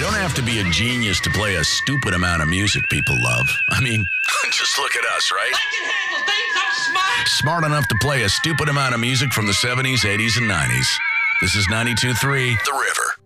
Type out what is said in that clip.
don't have to be a genius to play a stupid amount of music people love. I mean, just look at us, right? I can handle things. I'm smart. Smart enough to play a stupid amount of music from the 70s, 80s, and 90s. This is 92.3 The River.